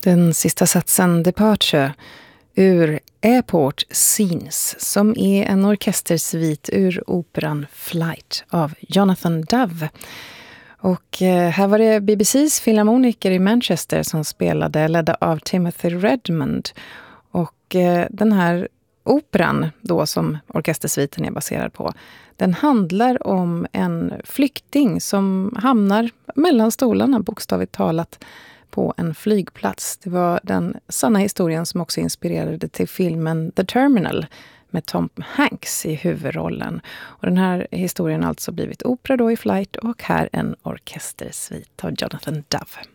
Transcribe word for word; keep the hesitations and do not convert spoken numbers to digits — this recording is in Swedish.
Den sista satsen, Departure, ur Airport Scenes, som är en orkestersvit ur operan Flight av Jonathan Dove. Och eh, här var det B B C:s filharmoniker i Manchester som spelade, ledda av Timothy Redmond. Och eh, den här operan då som orkestersviten är baserad på, den handlar om en flykting som hamnar mellan stolarna, bokstavligt talat, på en flygplats. Det var den sanna historien som också inspirerade till filmen The Terminal med Tom Hanks i huvudrollen. Och den här historien har alltså blivit opera då i Flight och här en orkestersvit av Jonathan Dove.